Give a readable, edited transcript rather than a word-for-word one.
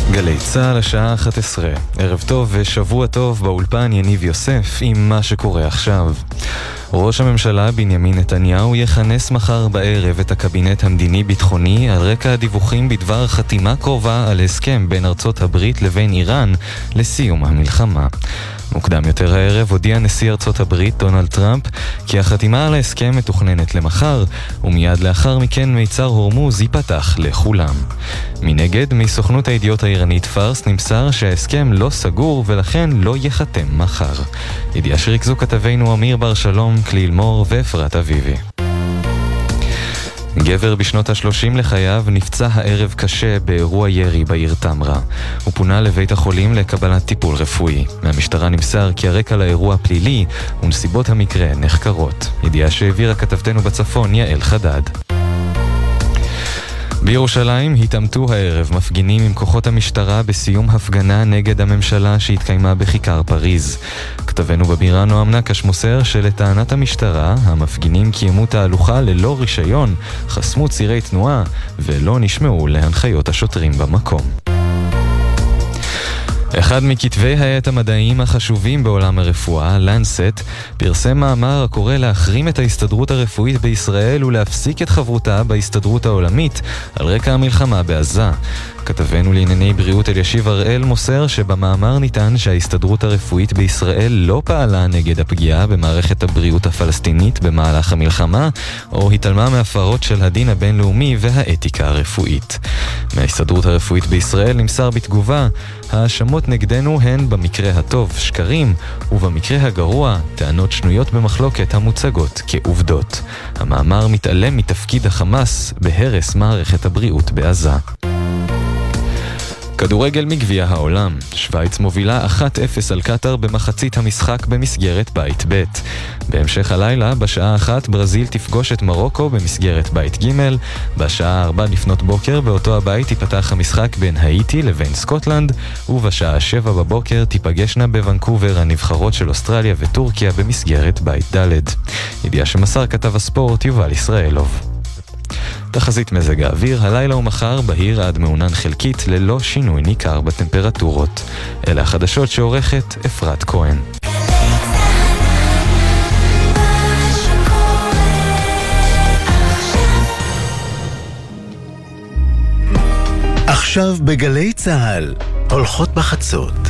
גלי צהל השעה 11. ערב טוב ושבוע טוב, באולפן יניב יוסף עם מה שקורה עכשיו. ראש הממשלה בנימין נתניהו יכנס מחר בערב את הקבינט המדיני-ביטחוני על רקע הדיווחים בדבר חתימה קרובה על הסכם בין ארצות הברית לבין איראן לסיום המלחמה. מוקדם יותר הערב הודיע נשיא ארצות הברית דונלד טראמפ כי החתימה על ההסכם מתוכננת למחר, ומיד לאחר מכן מיצר הורמוז ייפתח לכולם. מנגד, מסוכנות הידיעות האיראנית פארס נמסר שההסכם לא סגור ולכן לא יחתם מחר. ידיעה שריכזו כתבינו אמיר בר שלום, כליל מור ואפרת אביבי. גבר בשנות ה-30 לחייו נפצע הערב קשה באירוע ירי בעיר תמרה. הוא פונה לבית החולים לקבלת טיפול רפואי. מהמשטרה נמסר כי הרקע לאירוע פלילי ונסיבות המקרה נחקרות. ידיעה שהעבירה כתבתנו בצפון יעל חדד. בירושלים התעמתו הערב מפגינים עם כוחות המשטרה בסיום הפגנה נגד הממשלה שהתקיימה בכיכר פריז. כתבנו בבירה נועם נקש מוסר שלטענת המשטרה המפגינים קיימו תהלוכה ללא רישיון, חסמו צירי תנועה ולא נשמעו להנחיות השוטרים במקום. אחד מכתבי העת המדעיים החשובים בעולם הרפואה, לנסט, פרסם מאמר הקורא להחרים את ההסתדרות הרפואית בישראל ולהפסיק את חברותה בהסתדרות העולמית על רקע המלחמה בעזה. כתבנו לענייני בריאות אלישיב הראל מוסר שבמאמר ניתן שההסתדרות הרפואית בישראל לא פעלה נגד הפגיעה במערכת הבריאות הפלסטינית במהלך המלחמה, או התעלמה מהפרות של הדין הבינלאומי והאתיקה הרפואית. מההסתדרות הרפואית בישראל נמסר בתגובה, האשמות נגדנו הן במקרה הטוב שקרים, ובמקרה הגרוע טענות שנויות במחלוקת המוצגות כעובדות. המאמר מתעלם מתפקיד החמאס בהרס מערכת הבריאות בעזה. כדורגל מגביע העולם. שוויץ מובילה 1-0 על קטר במחצית המשחק במסגרת בית ב'. בהמשך הלילה, בשעה 1, ברזיל תפגוש את מרוקו במסגרת בית ג'. בשעה 4 לפנות בוקר באותו הבית ייפתח המשחק בין האיטי לבין סקוטלנד, ובשעה 7 בבוקר תיפגשנה בוונקובר הנבחרות של אוסטרליה וטורקיה במסגרת בית ד'. ידיעה שמסר כתב הספורט יובל ישראלוב. תחזית מזג האוויר, הלילה ומחר בהיר עד מעונן חלקית ללא שינוי ניכר בטמפרטורות. אלה החדשות שעורכת אפרת כהן. עכשיו בגלי צהל, הולכות בחצות.